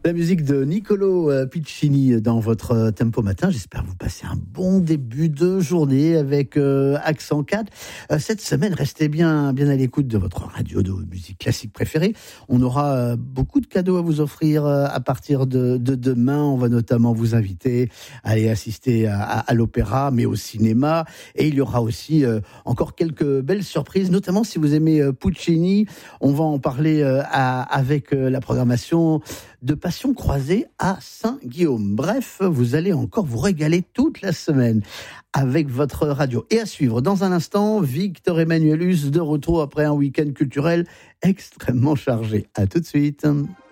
La musique de Niccolo Piccini dans votre Tempo Matin. J'espère que vous passez un bon début de journée avec Accent 4. Cette semaine, restez bien à l'écoute de votre radio de musique classique préférée. On aura beaucoup de cadeaux à vous offrir à partir de demain. On va notamment vous inviter à aller assister à l'opéra, mais au cinéma. Et il y aura aussi encore quelques belles surprises, notamment si vous aimez Puccini. On va en parler avec la programmation de Passion croisée à Saint-Guillaume. Bref, vous allez encore vous régaler toute la semaine avec votre radio. Et à suivre dans un instant, Victor Emmanuelus de retour après un week-end culturel extrêmement chargé. À tout de suite.